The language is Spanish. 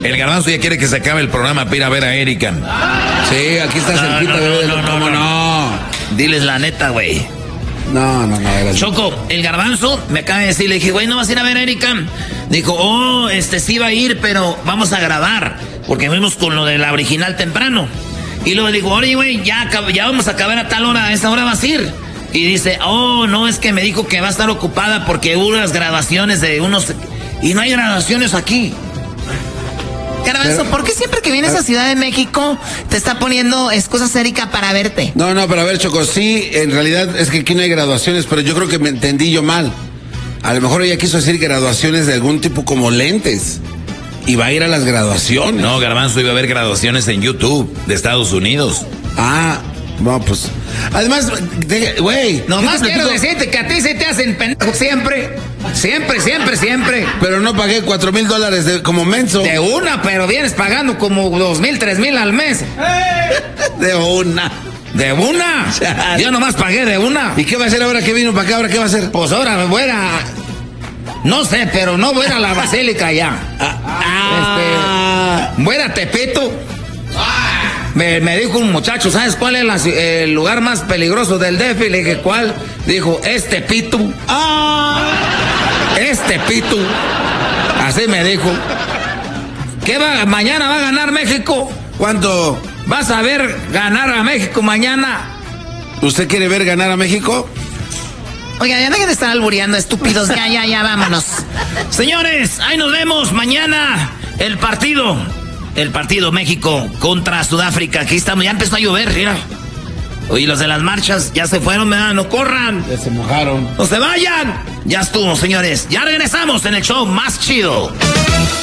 El Garbanzo ya quiere que se acabe el programa para ir a ver a Erika. Sí, aquí está cerquita, bebé. ¿Cómo no? Diles la neta, güey. No. Choco, el Garbanzo me acaba de decir, le dije, güey, ¿no vas a ir a ver a Erika? Dijo, sí va a ir, pero vamos a grabar, porque fuimos con lo de la original temprano. Y luego digo, oye, güey, ya vamos a acabar a tal hora, a esta hora vas a ir. Y dice, no, es que me dijo que va a estar ocupada porque hubo unas graduaciones de unos... Y no hay graduaciones aquí. Garbanzo, ¿por qué siempre que vienes a Ciudad de México te está poniendo excusas Erika para verte? No, pero a ver, Choco, sí, en realidad es que aquí no hay graduaciones, pero yo creo que me entendí yo mal. A lo mejor ella quiso decir graduaciones de algún tipo como lentes. Y va a ir a las graduaciones. No, Garbanzo, iba a haber graduaciones en YouTube de Estados Unidos. No, pues... Además, güey... Nomás quiero decirte que a ti se te hacen pendejos siempre. Siempre. Pero no pagué $4,000 como menso. De una, pero vienes pagando como 2,000, 3,000 al mes. De una. ¿De una? Yo nomás pagué de una. ¿Y qué va a hacer ahora que vino para acá? ¿Ahora qué va a hacer? Pues ahora me voy a... No sé, pero no voy a la basílica ya. Voy a Tepito. Me dijo un muchacho, ¿sabes cuál es el lugar más peligroso del DF? Le dije, ¿cuál? Dijo, Tepito. Tepito. Así me dijo. ¿Mañana va a ganar México? ¿Cuánto? ¿Vas a ver ganar a México mañana? ¿Usted quiere ver ganar a México? Oiga, ya dejen de estar albureando, estúpidos. Ya, vámonos. Señores, ahí nos vemos mañana. El partido México contra Sudáfrica. Aquí estamos, ya empezó a llover, mira. Oye, los de las marchas ya se fueron, ¿verdad? No corran. Ya se mojaron. No se vayan. Ya estuvo, señores. Ya regresamos en el show más chido.